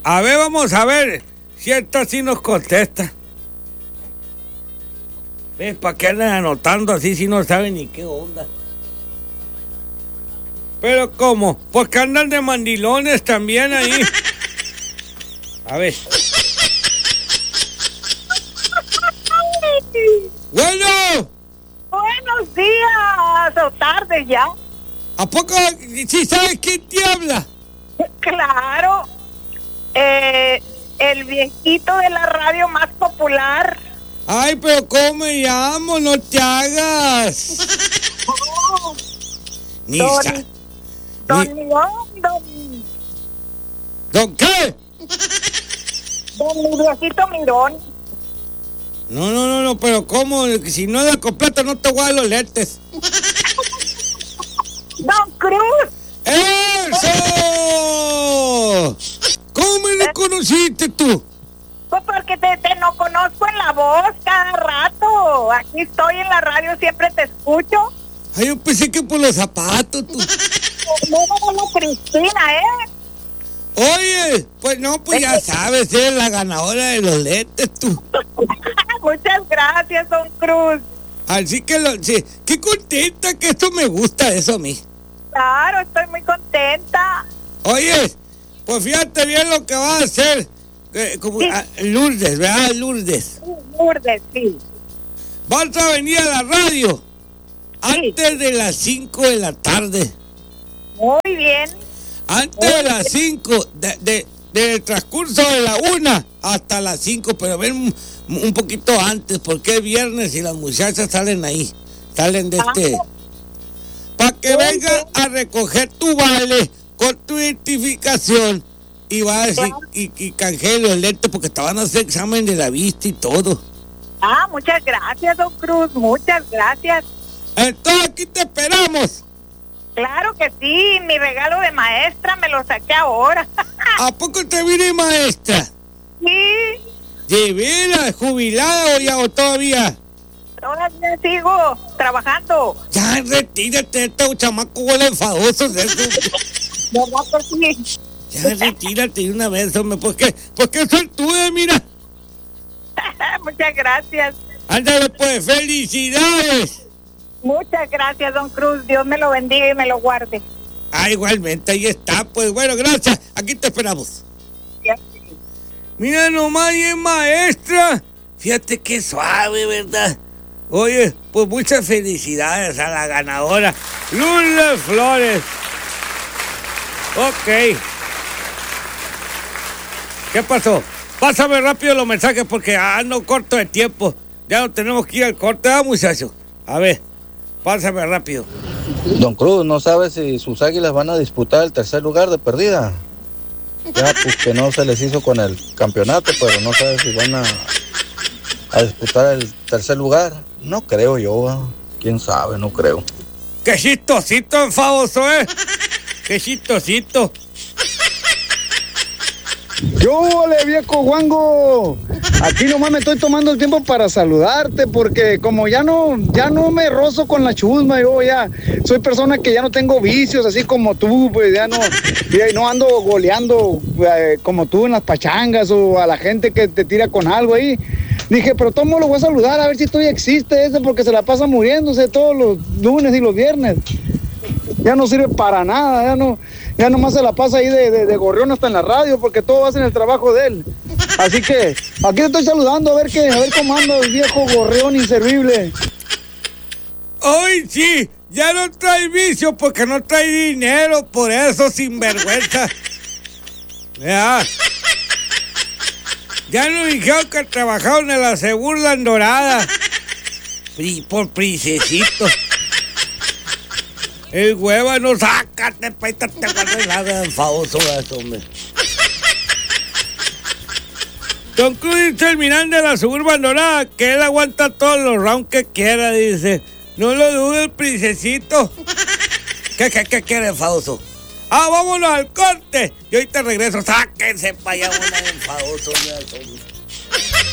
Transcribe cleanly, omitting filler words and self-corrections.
A ver, vamos a ver si esta sí nos contesta. ¿Ves? ¿Para qué andan anotando así si no saben ni qué onda? Pero ¿cómo? Porque andan de mandilones también ahí. A ver. Bueno. Buenos días o tardes ya. ¿A poco sí sabes quién te habla? Claro. El viejito de la radio más popular. Ay, pero ¿cómo me llamo? No te hagas. Oh, Ni don León, ¿Don qué? don mi viejito Mirón. No, pero ¿cómo? Si no es la completa no te voy a dar los lentes. Don Cruz. ¡Eso! ¿Cómo me reconociste tú? Pues porque te no conozco en la voz cada rato. Aquí estoy en la radio, siempre te escucho. Ay, yo pensé que por los zapatos, tú. No, Cristina, Oye, pues no, pues ya sabes, eres la ganadora de los lentes, tú. Muchas gracias, don Cruz. Así que, sí, qué contenta que esto me gusta, eso a mí. Claro, estoy muy contenta. Oye, pues fíjate bien lo que vas a hacer. Como Sí. Lourdes, ¿verdad? Lourdes. Lourdes, sí. Vas a venir a la radio Sí. antes de las 5 de la tarde. Muy bien. Antes de las 5, del transcurso de la 1 hasta las 5, pero ven un poquito antes, porque es viernes y las muchachas salen ahí, salen de para que venga a recoger tu vale con tu identificación y va a decir, y canjee los lentes porque te van a hacer examen de la vista y todo. Muchas gracias, don Cruz, muchas gracias. Entonces aquí te esperamos. Claro que sí, mi regalo de maestra me lo saqué ahora. ¿A poco te vine maestra? Sí, ¿De veras, jubilada o todavía? todavía sigo trabajando. Ya, retírate, este chamaco huele enfadoso de eso. ¿Verdad que sí? Ya, retírate de una vez, hombre, porque suertuda, mira. Muchas gracias. Ándale, pues, felicidades. Muchas gracias, don Cruz. Dios me lo bendiga y me lo guarde. Igualmente, ahí está, pues, bueno, gracias. Aquí te esperamos. Mira nomás, y es maestra. Fíjate qué suave, ¿verdad? Oye, pues muchas felicidades a la ganadora, Lourdes Flores. Ok. ¿Qué pasó? Pásame rápido los mensajes porque ando corto de tiempo. Ya no tenemos que ir al corte, muchachos. A ver, pásame rápido. Don Cruz, ¿no sabe si sus águilas van a disputar el tercer lugar de perdida? Ya, pues que no se les hizo con el campeonato, pero no sabe si van a disputar el tercer lugar. No creo yo, quién sabe, no creo. Qué chistosito enfadoso, qué chistosito. ¡Yo, ole, viejo guango! Aquí nomás me estoy tomando el tiempo para saludarte porque como ya no me rozo con la chusma, yo ya soy persona que ya no tengo vicios así como tú, pues ya no ando goleando como tú en las pachangas o a la gente que te tira con algo ahí. Dije, pero todo lo voy a saludar a ver si todavía existe ese porque se la pasa muriéndose todos los lunes y los viernes. Ya no sirve para nada, ya nomás se la pasa ahí de gorrión hasta en la radio porque todos hacen el trabajo de él. Así que aquí te estoy saludando a ver cómo anda el viejo gorrión inservible. ¡Ay, sí! Ya no trae vicio porque no trae dinero, por eso sinvergüenza. Ya no dijeron que trabajaron en la Segunda Dorada. Por princesito. El hueva no sácate, pétate, nada enfadoso eso, hombre. Don Cruz dice el Miranda de la Suburban Dorada que él aguanta todos los rounds que quiera, dice. No lo dude el princesito. ¿Qué quiere, enfadoso? Vámonos al corte. Y ahorita regreso, sáquense para allá, una enfadoso.